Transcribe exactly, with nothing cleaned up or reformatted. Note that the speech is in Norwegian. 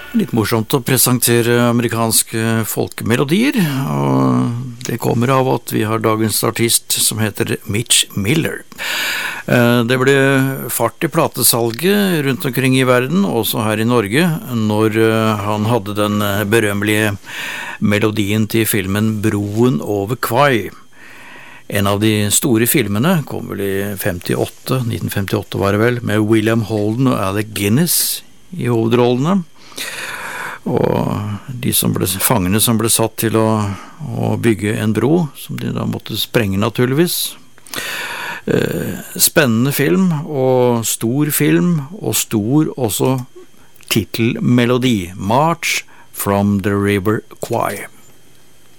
Litt morsomt å presentere amerikanske folkemelodier, og det kommer av at vi har dagens artist som heter Mitch Miller. Det ble fart i platesalget rundt omkring i verden, også her i Norge, når han hadde den berømmelige melodien til filmen Broen over Kwai. En av de store filmene kom vel i femtiåtte, nitten femtiåtte var det vel, med William Holden og Alec Guinness i hovedrollene. Og de som ble, fangene som ble satt til å, å bygge en bro, som de da måtte sprenge naturligvis. Eh, spennende film, og stor film, og stor også titelmelodi, March from the River Kwai.